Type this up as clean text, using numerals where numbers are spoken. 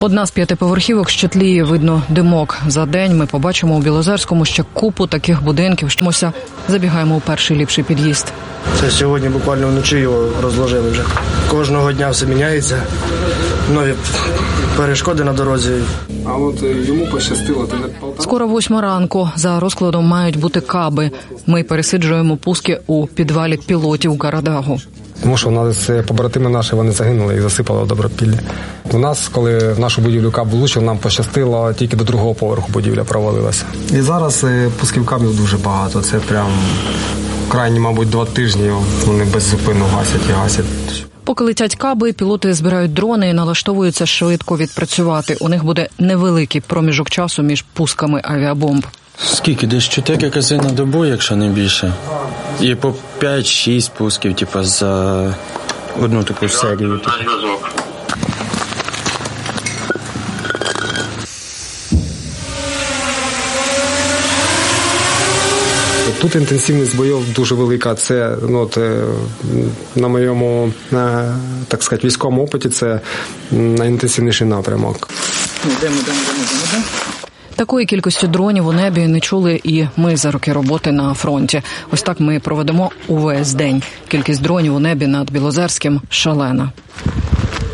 Одна з 5 поверхівок ще тліє, видно димок. За день ми побачимо у Білозерському ще купу таких будинків. Забігаємо у перший ліпший під'їзд. Це сьогодні буквально вночі його розложили вже. Кожного дня все міняється. Нові перешкоди на дорозі. А от йому пощастило. Скоро 8 ранку. За розкладом мають бути каби. Ми пересиджуємо пуски у підвалі пілотів Карадагу. Тому що у нас побратими наші, вони загинули і засипало Добропілля. У нас, коли в нашу будівлю каб влучив, нам пощастило, тільки до 2-го поверху будівля провалилася. І зараз пусків кабів дуже багато. Це прям крайні, мабуть, 2 тижні вони беззупинно гасять і гасять. Поки летять каби, пілоти збирають дрони і налаштовуються швидко відпрацювати. У них буде невеликий проміжок часу між пусками авіабомб. Скільки? Десь 4 рази на добу, якщо не більше. І по 5-6 пусків, за одну таку серію. Тут інтенсивність бойов дуже велика. Це на моєму, так сказати, військовому опиті це найінтенсивніший напрямок. Йдемо. Такої кількості дронів у небі не чули і ми за роки роботи на фронті. Ось так ми проведемо увесь день. Кількість дронів у небі над Білозерським шалена.